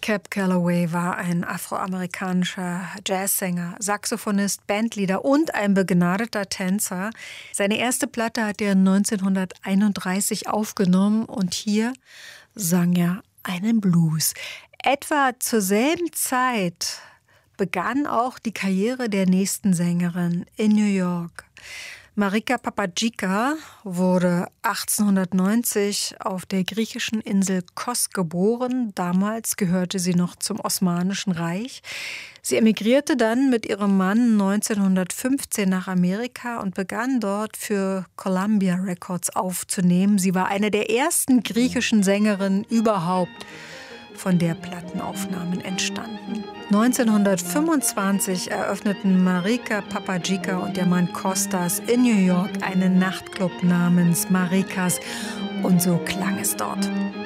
Cab Calloway war ein afroamerikanischer Jazzsänger, Saxophonist, Bandleader und ein begnadeter Tänzer. Seine erste Platte hat er 1931 aufgenommen und hier sang er einen Blues. Etwa zur selben Zeit begann auch die Karriere der nächsten Sängerin in New York. Marika Papagica wurde 1890 auf der griechischen Insel Kos geboren. Damals gehörte sie noch zum Osmanischen Reich. Sie emigrierte dann mit ihrem Mann 1915 nach Amerika und begann dort für Columbia Records aufzunehmen. Sie war eine der ersten griechischen Sängerinnen überhaupt, von der Plattenaufnahmen entstanden. 1925 eröffneten Marika Papagica und ihr Mann Kostas in New York einen Nachtclub namens Marikas und so klang es dort.